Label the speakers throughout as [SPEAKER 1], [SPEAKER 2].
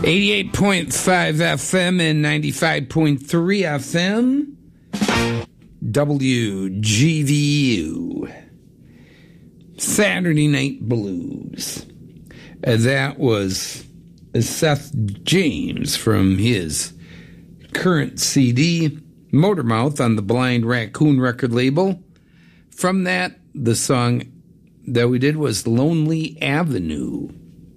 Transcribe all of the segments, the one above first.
[SPEAKER 1] 88.5 FM and 95.3 FM. WGVU. Saturday Night Blues. That was Seth James from his current CD, Motormouth, on the Blind Raccoon record label. From that, the song that we did was Lonely Avenue.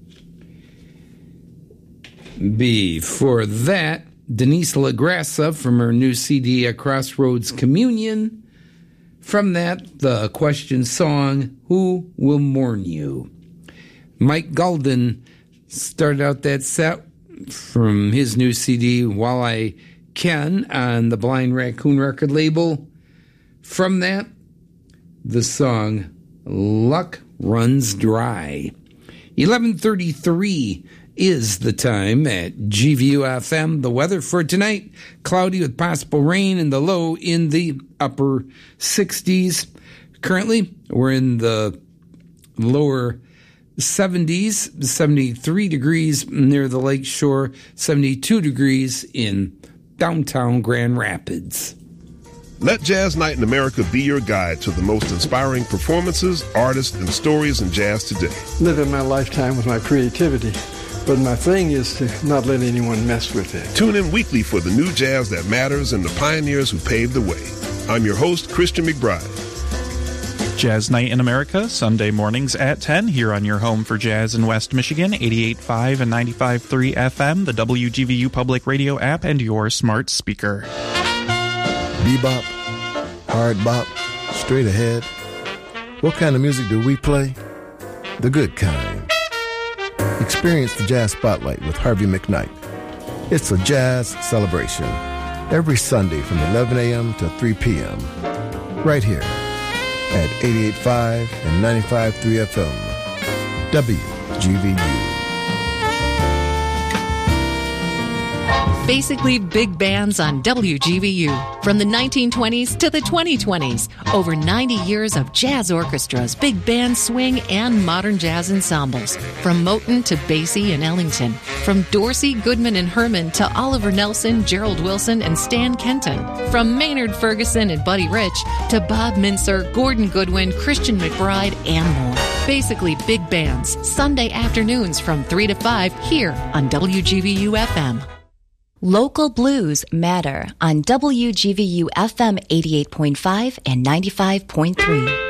[SPEAKER 1] Before that, Denise LaGrassa from her new CD, A Crossroads Communion. From that, the question song, Who Will Mourn You? Mike Golden started out that set from his new CD, While I Can, on the Blind Raccoon record label. From that, the song, Luck Runs Dry. 11:33 is the time at GVU-FM. The weather for tonight, cloudy with possible rain and the low in the upper 60s. Currently, we're in the lower 70s, 73 degrees near the lake shore, 72 degrees in downtown Grand Rapids.
[SPEAKER 2] Let Jazz Night in America be your guide to the most inspiring performances, artists, and stories in jazz today.
[SPEAKER 3] Living my lifetime with my creativity. But my thing is to not let anyone mess with it.
[SPEAKER 2] Tune in weekly for the new jazz that matters and the pioneers who paved the way. I'm your host, Christian McBride.
[SPEAKER 4] Jazz Night in America, Sunday mornings at 10, here on your home for jazz in West Michigan, 88.5 and 95.3 FM, the WGVU Public Radio app, and your smart speaker.
[SPEAKER 5] Bebop, hard bop, straight ahead. What kind of music do we play? The good kind. Experience the Jazz Spotlight with Harvey McKnight. It's a jazz celebration every Sunday from 11 a.m. to 3 p.m. right here at 88.5 and 95.3 FM, WGVU.
[SPEAKER 6] Basically big bands on WGVU. From the 1920s to the 2020s. Over 90 years of jazz orchestras, big band swing, and modern jazz ensembles. From Moten to Basie and Ellington. From Dorsey, Goodman, and Herman to Oliver Nelson, Gerald Wilson, and Stan Kenton. From Maynard Ferguson and Buddy Rich to Bob Mincer, Gordon Goodwin, Christian McBride, and more. Basically big bands. Sunday afternoons from 3 to 5 here on WGVU-FM.
[SPEAKER 7] Local blues matter on WGVU FM 88.5 and 95.3.